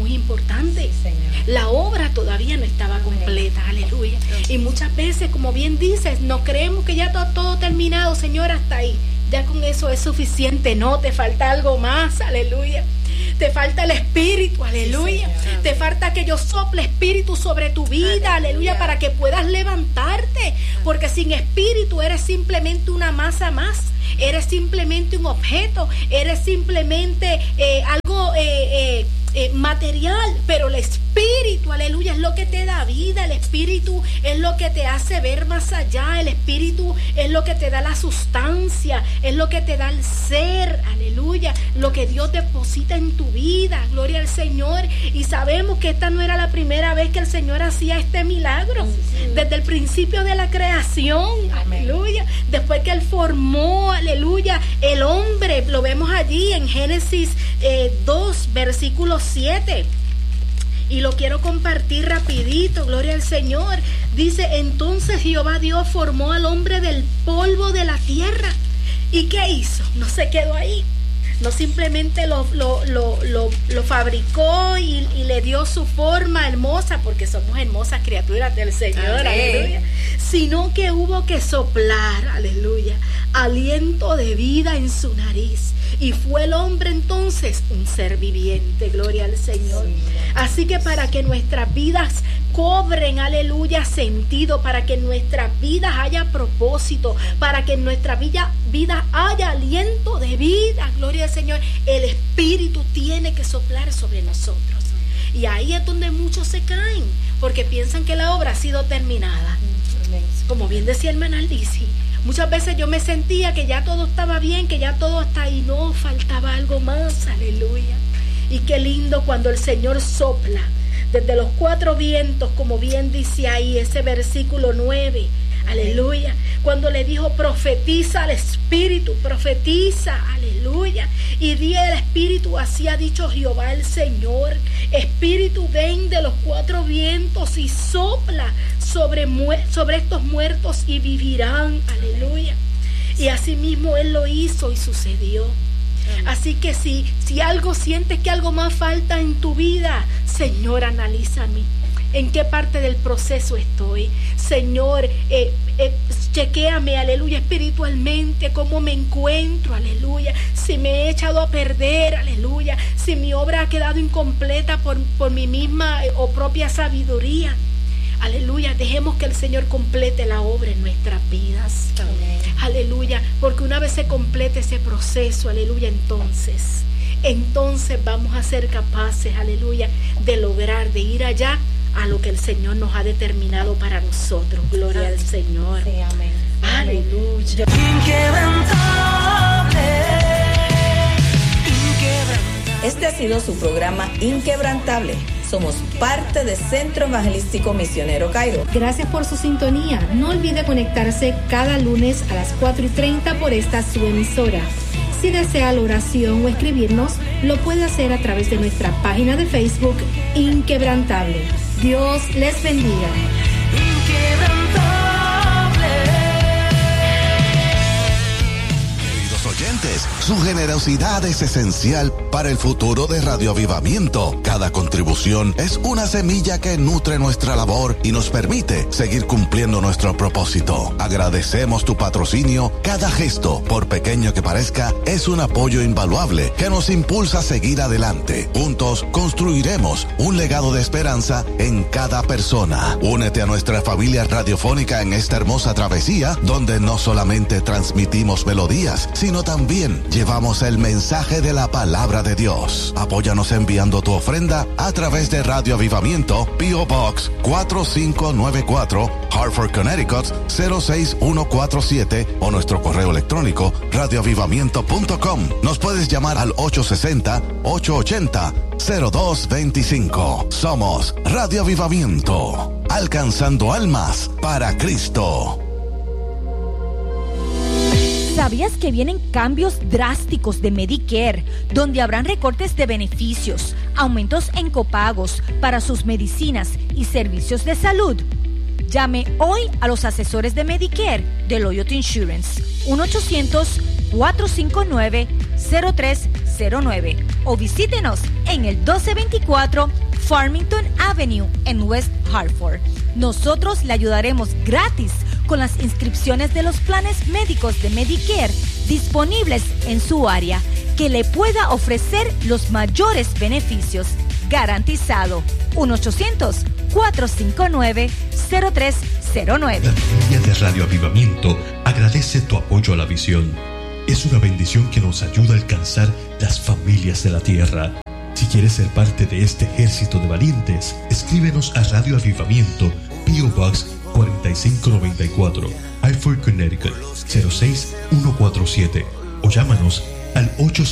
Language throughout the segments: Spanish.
muy importante. La obra todavía no estaba completa, aleluya. Y muchas veces, como bien dices, no creemos que ya está todo terminado, Señor, hasta ahí. Ya con eso es suficiente. No, te falta algo más, aleluya. Te falta el Espíritu, aleluya. Te falta que yo sople Espíritu sobre tu vida, aleluya, para que puedas levantarte. Porque sin Espíritu eres simplemente una masa más. Eres simplemente un objeto. Eres simplemente algo material. Pero el Espíritu, aleluya, es lo que te da vida. El Espíritu es lo que te hace ver más allá. El Espíritu es lo que te da la sustancia. Es lo que te da el ser, aleluya. Lo que Dios deposita en tu vida, gloria al Señor. Y sabemos que esta no era la primera vez que el Señor hacía este milagro. Desde el principio de la creación, aleluya. Después que Él formó, aleluya, el hombre, lo vemos allí en Génesis 2, versículo 7. Y lo quiero compartir rapidito, gloria al Señor. Dice, entonces Jehová Dios formó al hombre del polvo de la tierra. ¿Y qué hizo? No se quedó ahí. No simplemente lo fabricó y le dio su forma hermosa, porque somos hermosas criaturas del Señor, aleluya. Sino que hubo que soplar, aleluya, aliento de vida en su nariz. Y fue el hombre entonces un ser viviente, gloria al Señor. Así que para que nuestras vidas cobren, aleluya, sentido, para que en nuestras vidas haya propósito, para que en nuestra vida haya aliento de vida, gloria al Señor, el Espíritu tiene que soplar sobre nosotros. Y ahí es donde muchos se caen, porque piensan que la obra ha sido terminada. Como bien decía el hermana Aldici, muchas veces yo me sentía que ya todo estaba bien, que ya todo hasta ahí, no, faltaba algo más, aleluya. Y qué lindo cuando el Señor sopla desde los cuatro vientos, como bien dice ahí ese versículo 9, aleluya. Cuando le dijo, profetiza al Espíritu, profetiza, aleluya. Y di el Espíritu, así ha dicho Jehová el Señor. Espíritu, ven de los cuatro vientos y sopla sobre estos muertos y vivirán, aleluya. Y así mismo Él lo hizo y sucedió. Así que si algo sientes que algo más falta en tu vida, Señor, analízame. ¿En qué parte del proceso estoy? Señor, chequéame, aleluya, espiritualmente, cómo me encuentro, aleluya. Si me he echado a perder, aleluya. Si mi obra ha quedado incompleta por mi misma o propia sabiduría. Aleluya, dejemos que el Señor complete la obra en nuestras vidas. Amén. Aleluya, porque una vez se complete ese proceso, aleluya, entonces vamos a ser capaces, aleluya, de lograr, de ir allá a lo que el Señor nos ha determinado para nosotros. Gloria al Señor. Sí, amén. Aleluya. Este ha sido su programa Inquebrantable. Somos parte de Centro Evangelístico Misionero Cairo. Gracias por su sintonía. No olvide conectarse cada lunes a las 4:30 por esta su emisora. Si desea la oración o escribirnos, lo puede hacer a través de nuestra página de Facebook Inquebrantable. Dios les bendiga. Oyentes, su generosidad es esencial para el futuro de Radio Avivamiento. Cada contribución es una semilla que nutre nuestra labor y nos permite seguir cumpliendo nuestro propósito. Agradecemos tu patrocinio. Cada gesto, por pequeño que parezca, es un apoyo invaluable que nos impulsa a seguir adelante. Juntos construiremos un legado de esperanza en cada persona. Únete a nuestra familia radiofónica en esta hermosa travesía, donde no solamente transmitimos melodías, sino también llevamos el mensaje de la palabra de Dios. Apóyanos enviando tu ofrenda a través de Radio Avivamiento, P.O. Box 4594, Hartford, Connecticut 06147, o nuestro correo electrónico radioavivamiento.com. Nos puedes llamar al 860-880-0225. Somos Radio Avivamiento, alcanzando almas para Cristo. ¿Sabías que vienen cambios drásticos de Medicare, donde habrán recortes de beneficios, aumentos en copagos para sus medicinas y servicios de salud? Llame hoy a los asesores de Medicare de Loyalty Insurance, 1-800-459-0300. 0309 o visítenos en el 1224 Farmington Avenue en West Hartford. Nosotros le ayudaremos gratis con las inscripciones de los planes médicos de Medicare disponibles en su área, que le pueda ofrecer los mayores beneficios. Garantizado. 1-800-459-0309. La familia de Radio Avivamiento agradece tu apoyo a la visión. Es una bendición que nos ayuda a alcanzar las familias de la tierra. Si quieres ser parte de este ejército de valientes, escríbenos a Radio Avivamiento, P.O. Box 4594, Hartford, Connecticut 06147, o llámanos al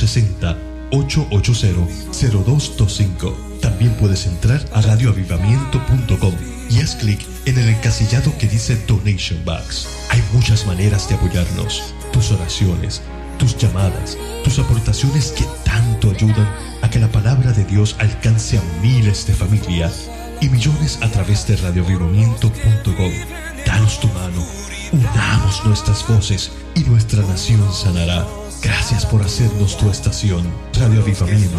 860-880-0225. También puedes entrar a radioavivamiento.com y haz clic en el encasillado que dice Donation Box. Hay muchas maneras de apoyarnos. Tus oraciones, tus llamadas, tus aportaciones que tanto ayudan a que la palabra de Dios alcance a miles de familias y millones a través de radioavivamiento.com. Danos tu mano, unamos nuestras voces y nuestra nación sanará. Gracias por hacernos tu estación, Radio Avivamiento.